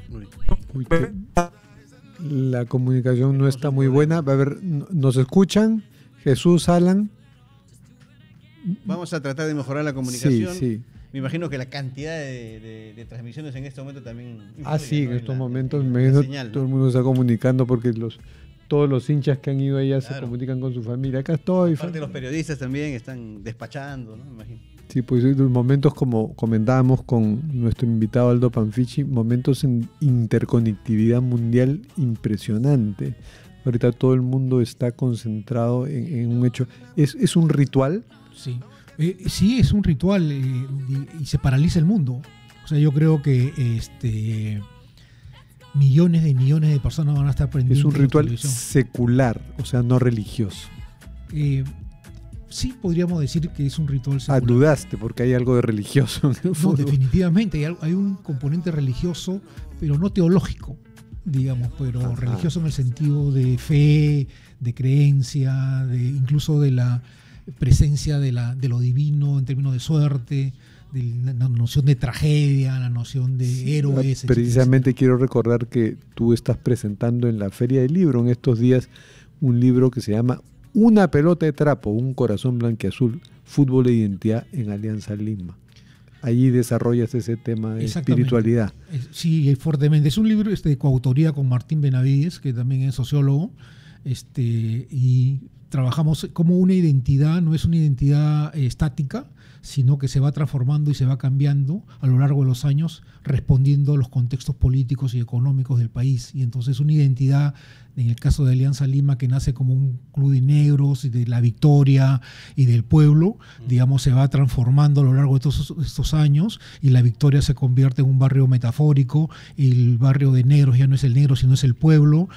Uy, la comunicación no está muy buena. A ver, ¿nos escuchan? Jesús, Alan. Vamos a tratar de mejorar la comunicación. Sí. Me imagino que la cantidad de transmisiones en este momento también influye, Sí, ¿no? en estos momentos señal, ¿no? todo el mundo está comunicando porque todos los hinchas que han ido allá se comunican con su familia. Acá estoy. Aparte los periodistas también están despachando, ¿no? Me imagino. Sí, pues momentos como comentábamos con nuestro invitado Aldo Panfichi, momentos en interconectividad mundial impresionante. Ahorita todo el mundo está concentrado en un hecho. ¿Es un ritual? Sí. Sí, es un ritual y se paraliza el mundo. O sea, yo creo que millones de personas van a estar pendientes. Es un de la ritual televisión. secular, o sea, no religioso. Sí, podríamos decir que es un ritual secular. Dudaste porque hay algo de religioso en el No, fútbol. definitivamente. Hay un componente religioso, pero no teológico, digamos, pero religioso en el sentido de fe, de creencia, incluso de la presencia de lo divino en términos de suerte, de la noción de tragedia, la noción de héroes. Precisamente quiero recordar que tú estás presentando en la Feria del Libro en estos días un libro que se llama Una pelota de trapo, un corazón blanquiazul, fútbol e identidad en Alianza Lima. Allí desarrollas ese tema de espiritualidad. Sí, fuertemente. Es un libro de coautoría con Martín Benavides, que también es sociólogo, y trabajamos como una identidad, no es una identidad estática, sino que se va transformando y se va cambiando a lo largo de los años, respondiendo a los contextos políticos y económicos del país. Y entonces una identidad, en el caso de Alianza Lima, que nace como un club de negros y de la victoria y del pueblo, digamos, se va transformando a lo largo de estos años, y la victoria se convierte en un barrio metafórico, y el barrio de negros ya no es el negro, sino es el pueblo,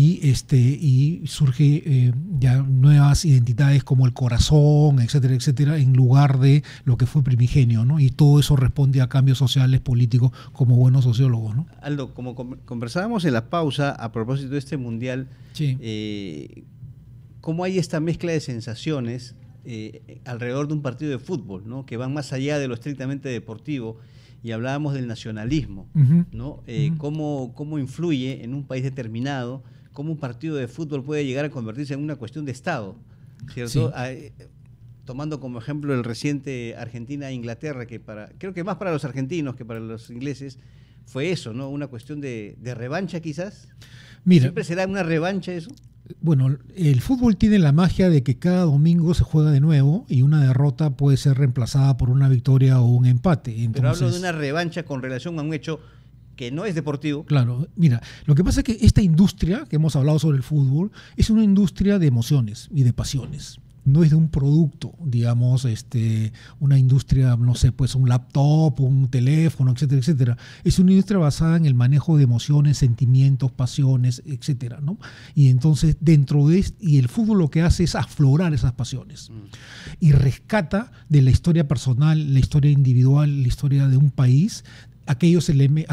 y surge ya nuevas identidades como el corazón, etcétera, etcétera, en lugar de lo que fue primigenio, ¿no? Y todo eso responde a cambios sociales, políticos, como buenos sociólogos, ¿no? Aldo, como conversábamos en la pausa a propósito de este mundial, sí. ¿Cómo hay esta mezcla de sensaciones alrededor de un partido de fútbol, ¿no? Que van más allá de lo estrictamente deportivo? Y hablábamos del nacionalismo, ¿no? Cómo influye en un país determinado, cómo un partido de fútbol puede llegar a convertirse en una cuestión de Estado, ¿cierto? Sí. Tomando como ejemplo el reciente Argentina-Inglaterra, que creo que más para los argentinos que para los ingleses fue eso, ¿no? Una cuestión de revancha quizás. Mira, ¿siempre será una revancha eso? Bueno, el fútbol tiene la magia de que cada domingo se juega de nuevo y una derrota puede ser reemplazada por una victoria o un empate. Entonces, pero hablo de una revancha con relación a un hecho que no es deportivo. Claro, mira, lo que pasa es que esta industria que hemos hablado sobre el fútbol es una industria de emociones y de pasiones. No es de un producto, digamos, una industria, no sé, pues un laptop, un teléfono, etcétera, etcétera. Es una industria basada en el manejo de emociones, sentimientos, pasiones, etcétera, ¿no? Y entonces y el fútbol lo que hace es aflorar esas pasiones y rescata de la historia personal, la historia individual, la historia de un país, aquellos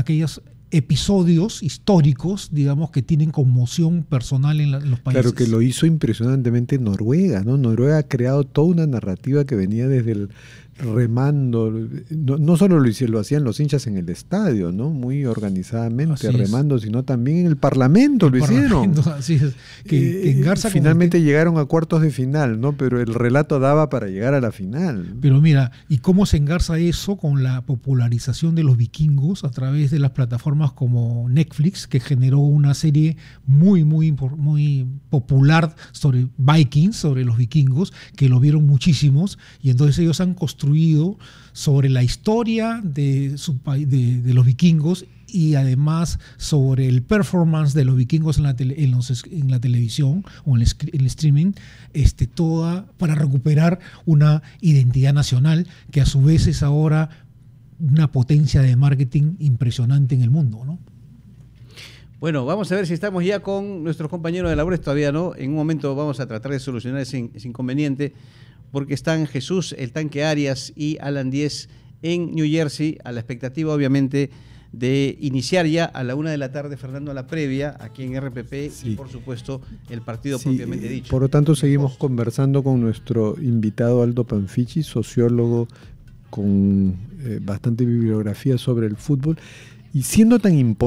episodios históricos, digamos, que tienen conmoción personal en los países. Claro, que lo hizo impresionantemente Noruega, ¿no? Noruega ha creado toda una narrativa que venía desde el remando, no solo lo hacían los hinchas en el estadio, ¿no? Muy organizadamente, remando, sino también en el Parlamento lo hicieron. Así es. Que engarza finalmente llegaron a cuartos de final, ¿no? Pero el relato daba para llegar a la final. Pero mira, ¿y cómo se engarza eso con la popularización de los vikingos a través de las plataformas como Netflix, que generó una serie muy popular sobre Vikings, sobre los vikingos, que lo vieron muchísimos, y entonces ellos han construido sobre la historia de los vikingos y además sobre el performance de los vikingos en la televisión o en el streaming, toda para recuperar una identidad nacional que a su vez es ahora una potencia de marketing impresionante en el mundo, ¿no? Bueno, vamos a ver si estamos ya con nuestros compañeros de labores, todavía no. En un momento vamos a tratar de solucionar ese inconveniente, porque están Jesús, el Tanque Arias y Alan Díez en New Jersey, a la expectativa obviamente de iniciar ya a la 1:00 p.m, Fernando, la previa aquí en RPP, y por supuesto el partido propiamente dicho. Por lo tanto, seguimos conversando con nuestro invitado Aldo Panfichi, sociólogo con bastante bibliografía sobre el fútbol, y siendo tan importante